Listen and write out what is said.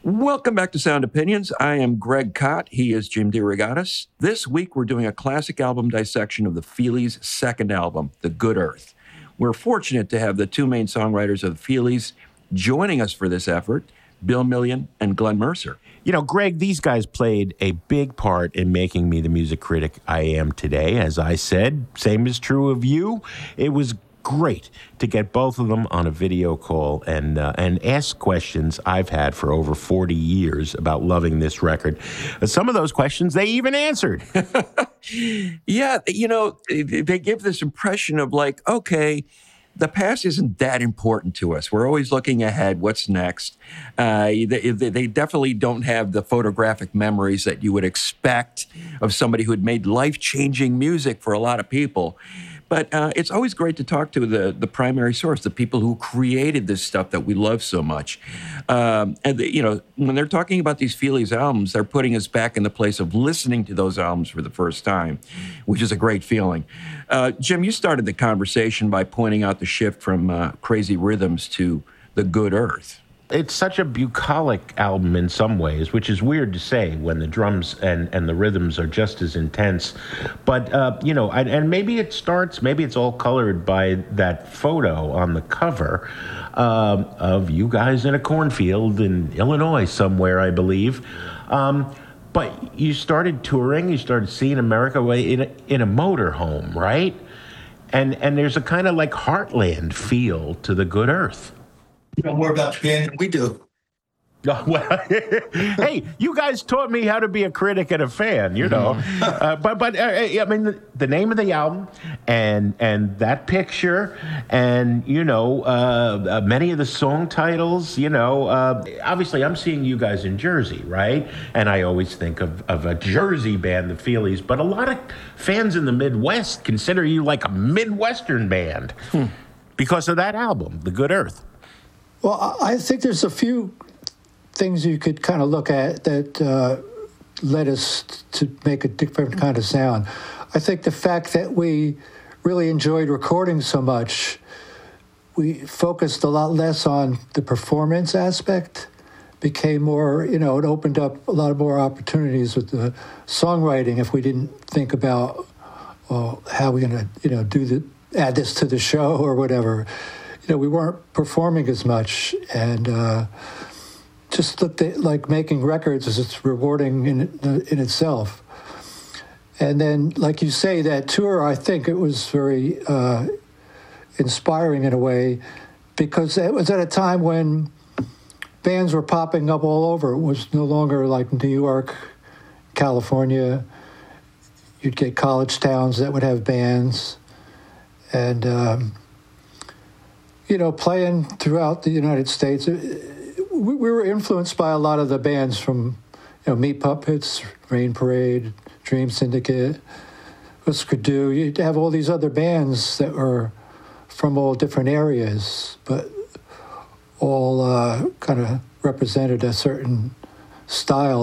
Welcome back to Sound Opinions. I am Greg Kot. He is Jim DeRogatis. This week, we're doing a classic album dissection of the Feelies' second album, The Good Earth. We're fortunate to have the two main songwriters of the Feelies joining us for this effort, Bill Million and Glenn Mercer. You know, Greg, these guys played a big part in making me the music critic I am today. As I said, same is true of you. It was great to get both of them on a video call and ask questions I've had for over 40 years about loving this record. Some of those questions they even answered. Yeah, you know, they give this impression of like, okay, the past isn't that important to us. We're always looking ahead. What's next? They definitely don't have the photographic memories that you would expect of somebody who had made life-changing music for a lot of people. But it's always great to talk to the primary source, the people who created this stuff that we love so much. When they're talking about these Feelies albums, they're putting us back in the place of listening to those albums for the first time, which is a great feeling. Jim, you started the conversation by pointing out the shift from Crazy Rhythms to The Good Earth. It's such a bucolic album in some ways, which is weird to say when the drums and the rhythms are just as intense. But, and maybe it's all colored by that photo on the cover of you guys in a cornfield in Illinois somewhere, I believe. But you started touring, you started seeing America in a motorhome, right? And there's a kind of like heartland feel to The Good Earth. You know more about Japan than we do. Hey, you guys taught me how to be a critic and a fan, you know. I mean, the name of the album and that picture and, many of the song titles, obviously I'm seeing you guys in Jersey, right? And I always think of a Jersey band, the Feelies, but a lot of fans in the Midwest consider you like a Midwestern band because of that album, The Good Earth. Well, I think there's a few things you could kind of look at that led us to make a different kind of sound. I think the fact that we really enjoyed recording so much, we focused a lot less on the performance aspect, became more, it opened up a lot more opportunities with the songwriting if we didn't think about how we're going to, add this to the show or whatever. We weren't performing as much and just looked at like making records as it's rewarding in itself. And then, like you say, that tour, I think it was very inspiring in a way because it was at a time when bands were popping up all over. It was no longer like New York, California. You'd get college towns that would have bands. And playing throughout the United States, we were influenced by a lot of the bands from, Meat Puppets, Rain Parade, Dream Syndicate, Husker Du. You'd have all these other bands that were from all different areas, but all kind of represented a certain style